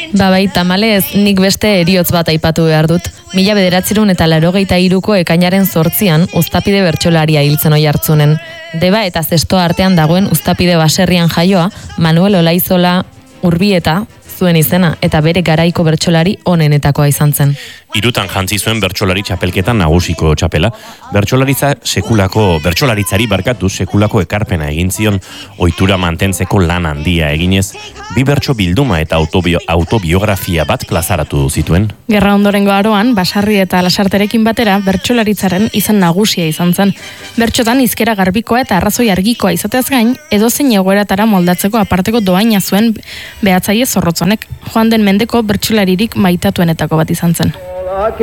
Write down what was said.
Bai, tamalez, nik beste eriotz bat aipatu behar dut. 1983ko ekainaren 8an Uztapide bertsolaria hiltzen oihartzunen. Deba eta Zestoa artean dagoen Uztapide baserrian jaioa, Manuel Olaizola Urbieta zuen izena, eta bere garaiko bertsolari onenetakoa izan zen. 3 jantzi zuen bertsolari txapelketan nagusiko txapela. Bertsolaritzari sekulako ekarpena egin zion, ohitura mantentzeko lan handia eginez, 2 bertso bilduma eta autobiografia bat plazaratu zituen. Gerra ondorengo aroan, Basarri eta Lasarterekin batera, bertsolaritzaren izan nagusia izan zen. Bertxotan hizkera garbikoa eta arrazoi argikoa izateaz gain, edozein egoeratara moldatzeko aparteko doaina zuen behatzaile Zorrotzonek. Joan den mendeko bertsolaririk maitatuenetako bat izan zen.